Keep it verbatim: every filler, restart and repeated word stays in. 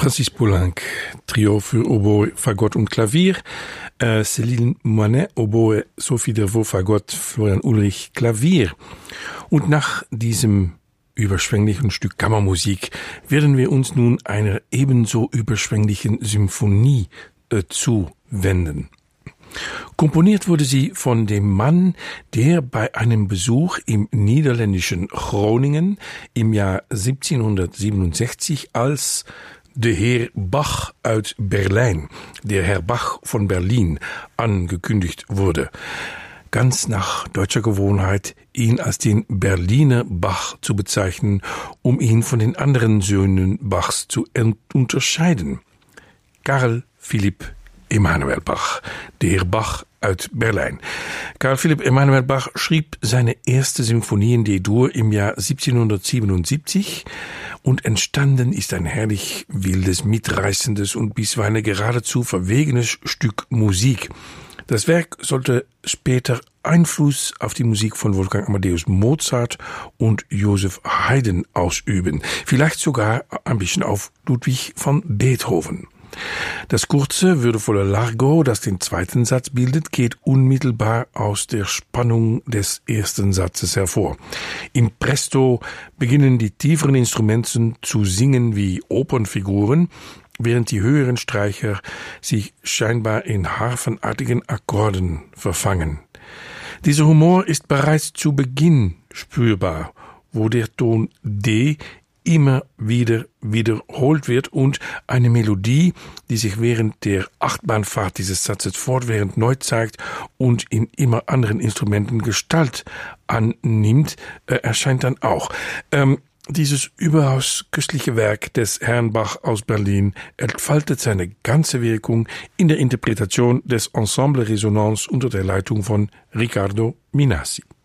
Francis Poulenc, Trio für Oboe, Fagott und Klavier, äh, Céline Moinet, Oboe, Sophie Dervaux, Fagott, Florian Ulrich, Klavier. Und nach diesem überschwänglichen Stück Kammermusik werden wir uns nun einer ebenso überschwänglichen Symphonie äh, zuwenden. Komponiert wurde sie von dem Mann, der bei einem Besuch im niederländischen Groningen im Jahr siebzehnhundertsiebenundsechzig als de Heer Bach uit Berlijn, der Herr Bach von Berlin, angekündigt wurde. Ganz nach deutscher Gewohnheit, ihn als den Berliner Bach zu bezeichnen, um ihn von den anderen Söhnen Bachs zu unterscheiden. Karl Philipp Emanuel Bach, der Heer Bach uit Berlijn. Karl Philipp Emanuel Bach schrieb seine erste Symphonie in D-Dur im Jahr siebzehnhundertsiebenundsiebzig und entstanden ist ein herrlich wildes, mitreißendes und bisweilen geradezu verwegenes Stück Musik. Das Werk sollte später Einfluss auf die Musik von Wolfgang Amadeus Mozart und Joseph Haydn ausüben, vielleicht sogar ein bisschen auf Ludwig van Beethoven. Das kurze, würdevolle Largo, das den zweiten Satz bildet, geht unmittelbar aus der Spannung des ersten Satzes hervor. Im Presto beginnen die tieferen Instrumente zu singen wie Opernfiguren, während die höheren Streicher sich scheinbar in harfenartigen Akkorden verfangen. Dieser Humor ist bereits zu Beginn spürbar, wo der Ton D immer wieder wiederholt wird und eine Melodie, die sich während der Achtbahnfahrt dieses Satzes fortwährend neu zeigt und in immer anderen Instrumenten Gestalt annimmt, äh, erscheint dann auch. Ähm, Dieses überaus köstliche Werk des Herrn Bach aus Berlin entfaltet seine ganze Wirkung in der Interpretation des Ensemble Resonance unter der Leitung von Riccardo Minassi.